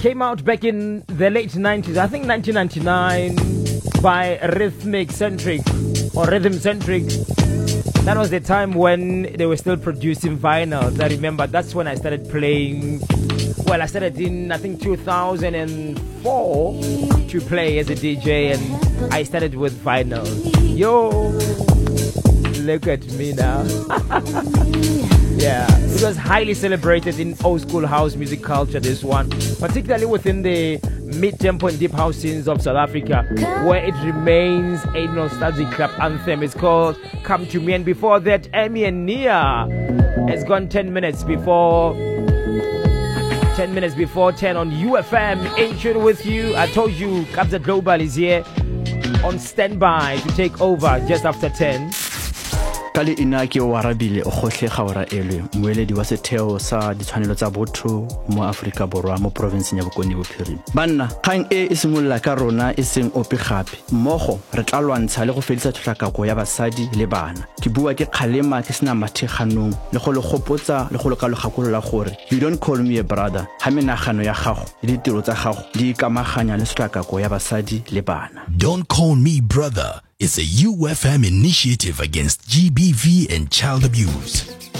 Came out back in the late 90s, I think 1999, by Rhythm Centric. That was the time when they were still producing vinyls. I remember that's when I started playing. Well, I started in, I think, 2004 to play as a DJ, and I started with vinyl. Yo, look at me now. Yeah, it was highly celebrated in old school house music culture, this one, particularly within the mid-tempo and deep house scenes of South Africa, where it remains a nostalgic club anthem. It's called Come To Me, and before that, Amy and Nia has gone 10 minutes before 10 on UFM. In tune with you. I told you Kabza Global is here on standby to take over just after 10. Kali inaki warabile okhohle khawara elwe mweledi wa setheo sa ditshwanelo tsa botho mo Afrika Borwa mo province ya Bokone Bophirima. Banna kgang e simolla ka rona e seng ope gape mmogo re tla lwantsha le go fedisa tshotlakako ya basadi le bana. Ke bua ke kgalema ke sena matheganong le go le gopotsa le go le ka logakolola gore you don't call me a brother ha menagano ya gago le ditiro tsa gago di ikamaganya le tshotlakako ya basadi le bana. Don't call me brother. It's a UFM initiative against GBV and child abuse.